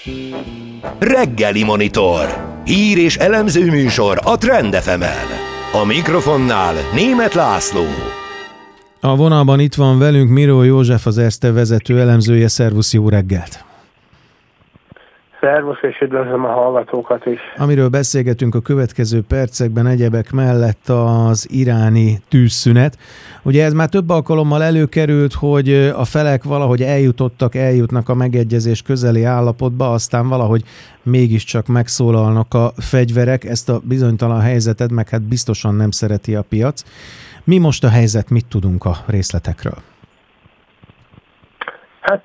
Reggeli Monitor. Hír és elemző műsor a Trend FM-en. A mikrofonnál Németh László. A vonalban itt van velünk Miró József, az Erste vezető elemzője. Szervusz, jó reggelt! Szervusz, és üdvözlöm a hallgatókat is. Amiről beszélgetünk a következő percekben egyebek mellett az iráni tűzszünet. Ugye ez már több alkalommal előkerült, hogy a felek valahogy eljutnak a megegyezés közeli állapotba, aztán valahogy mégiscsak megszólalnak a fegyverek. Ezt a bizonytalan helyzetet meg hát biztosan nem szereti a piac. Mi most a helyzet, mit tudunk a részletekről? Hát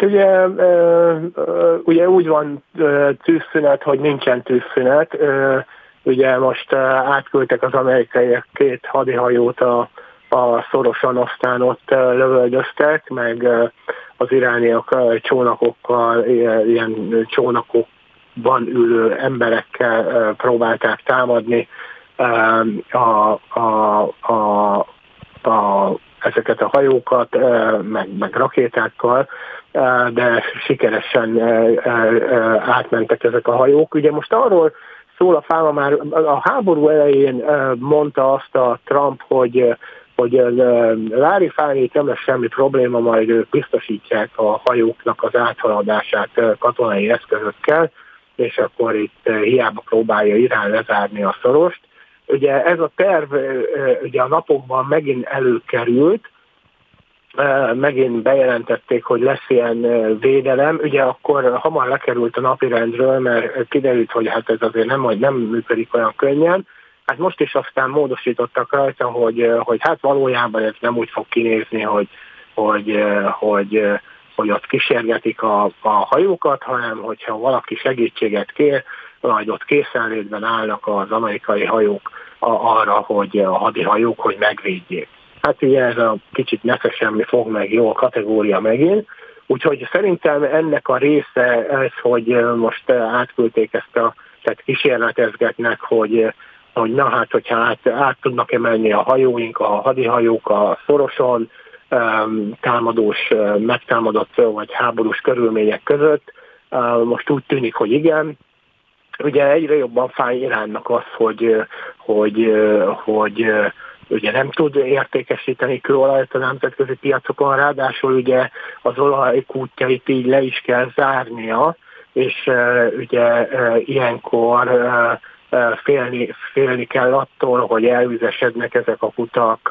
ugye úgy van tűzszünet, hogy nincsen tűzszünet. Ugye most átküldtek az amerikaiak 2 hadihajót a szoroson, aztán ott lövöldöztek, meg az irániak csónakokkal, ilyen csónakokban ülő emberekkel próbálták támadni ezeket a hajókat, meg rakétákkal, de sikeresen átmentek ezek a hajók. Ugye most arról szól a fáma, már a háború elején mondta azt a Trump, hogy lári-fári, itt nem lesz semmi probléma, majd ők biztosítják a hajóknak az áthaladását katonai eszközökkel, és akkor itt hiába próbálja Irán lezárni a szorost. Ugye ez a terv ugye a napokban megint előkerült, megint bejelentették, hogy lesz ilyen védelem, ugye akkor hamar lekerült a napirendről, mert kiderült, hogy hát ez azért nem működik olyan könnyen. Hát most is aztán módosítottak rajta, hogy hát valójában ez nem úgy fog kinézni, hogy ott kísérgetik a hajókat, hanem hogyha valaki segítséget kér, majd ott készenlétben állnak az amerikai hajók arra, hogy a hadihajók, hogy megvédjék. Hát ugye ez a kicsit nefesen fog meg jó a kategória megint, úgyhogy szerintem ennek a része ez, hogy most átküldték tehát kísérletezgetnek, hogy na hát, hogyha át tudnak emelni a hajóink, a hadihajók a szoroson, megtámadott vagy háborús körülmények között. Most úgy tűnik, hogy igen. Ugye egyre jobban fáj Iránnak az, hogy ugye nem tud értékesíteni kőolajat a nemzetközi piacokon, ráadásul ugye az olajkútjait így le is kell zárnia, és ugye ilyenkor félni kell attól, hogy elvizesednek ezek a kutak,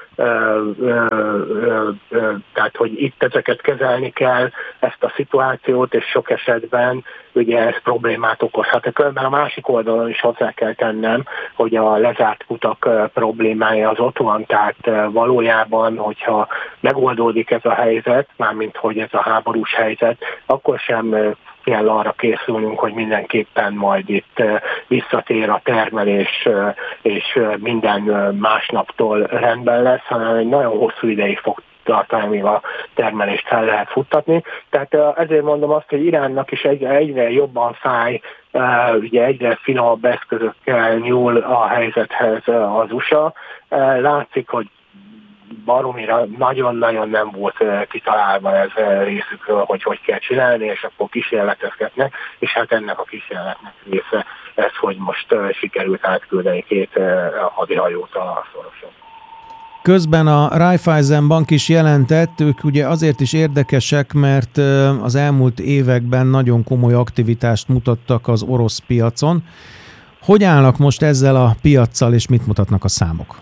tehát hogy itt ezeket kezelni kell, ezt a szituációt, és sok esetben ugye ez problémát okozhat. Különben a másik oldalon is hozzá kell tennem, hogy a lezárt kutak problémája az ott van, tehát valójában, hogyha megoldódik ez a helyzet, mármint hogy ez a háborús helyzet, akkor sem kell arra készülnünk, hogy mindenképpen majd itt visszatér a termelés, és minden másnaptól rendben lesz, hanem egy nagyon hosszú ideig fog tartani, míg a termelést fel lehet futtatni. Tehát ezért mondom azt, hogy Iránnak is egyre jobban fáj, ugye egyre finomabb eszközökkel nyúl a helyzethez az USA. Látszik, hogy baromira nagyon-nagyon nem volt kitalálva ez részükről, hogy kell csinálni, és akkor kísérletezgetnek, és hát ennek a kísérletnek része ez, hogy most sikerült átküldeni 2 hadihajót a szoroson. Közben a Raiffeisen Bank is jelentett, ők ugye azért is érdekesek, mert az elmúlt években nagyon komoly aktivitást mutattak az orosz piacon. Hogy állnak most ezzel a piaccal, és mit mutatnak a számok?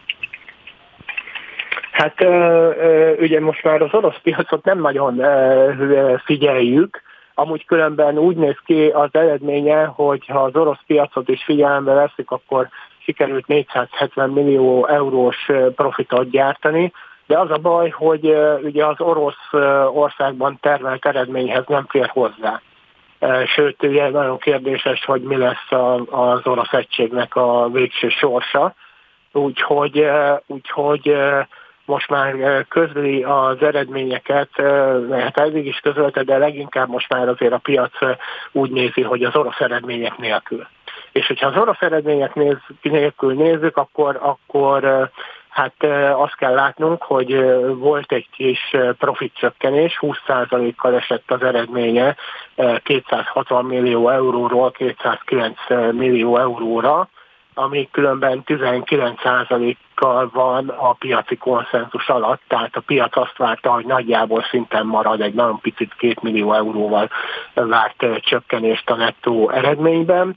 Hát ugye most már az orosz piacot nem nagyon figyeljük, amúgy különben úgy néz ki az eredménye, hogy ha az orosz piacot is figyelembe veszik, akkor sikerült 470 millió eurós profitot gyártani, de az a baj, hogy ugye az orosz országban termelt eredményhez nem fér hozzá. Sőt, ugye nagyon kérdéses, hogy mi lesz az orosz egységnek a végső sorsa, úgyhogy most már közli az eredményeket, hát eddig is közölte, de leginkább most már azért a piac úgy nézi, hogy az orosz eredmények nélkül. És hogyha az orosz eredmények nélkül nézzük, akkor Hát azt kell látnunk, hogy volt egy kis profitcsökkenés, 20%-kal esett az eredménye 260 millió euróról 209 millió euróra, ami különben 19%-kal van a piaci konszenzus alatt, tehát a piac azt várta, hogy nagyjából szinten marad, egy nagyon picit 2 millió euróval várt csökkenést a nettó eredményben.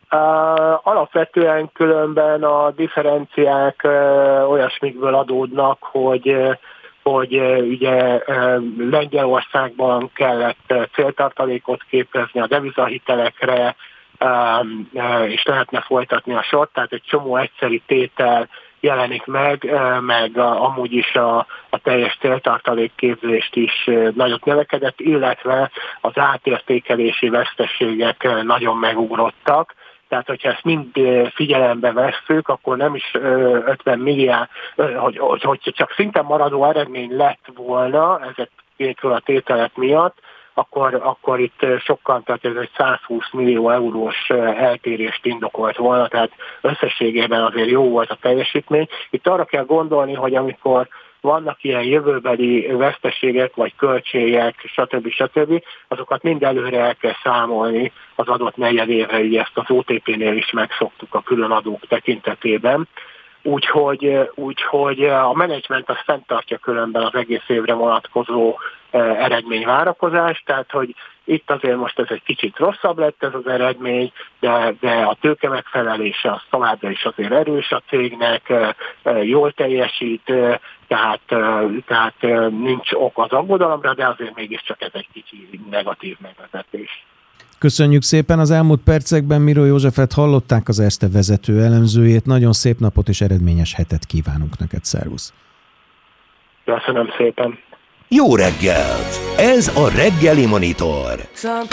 Alapvetően különben a differenciák olyasmikből adódnak, hogy ugye Lengyelországban kellett céltartalékot képezni a devizahitelekre, és lehetne folytatni a sort, tehát egy csomó egyszeri tétel jelenik meg amúgy is a teljes céltartalékképzést is nagyot növekedett, illetve az átértékelési veszteségek nagyon megugrottak. Tehát, hogyha ezt mind figyelembe vesszük, akkor nem is 50 milliárd, hogy csak szinten maradó eredmény lett volna ezekről a tételek miatt, akkor itt sokkal, tehát ez egy 120 millió eurós eltérést indokolt volna, tehát összességében azért jó volt a teljesítmény. Itt arra kell gondolni, hogy amikor vannak ilyen jövőbeli veszteségek, vagy költségek, stb., azokat mind előre el kell számolni az adott negyed évre, így ezt az OTP-nél is megszoktuk a különadók tekintetében. Úgyhogy a menedzsment azt fenntartja különben az egész évre vonatkozó eredményvárakozást, tehát hogy itt azért most ez egy kicsit rosszabb lett ez az eredmény, de a tőke megfelelése az továbbra is azért erős a cégnek, jól teljesít, tehát nincs ok az aggodalomra, de azért mégiscsak ez egy kicsi negatív megvezetés. Köszönjük szépen! Az elmúlt percekben Miró Józsefet hallották, az Erste vezető elemzőjét. Nagyon szép napot és eredményes hetet kívánunk neked, szervusz! Köszönöm szépen! Jó reggelt! Ez a Reggeli Monitor.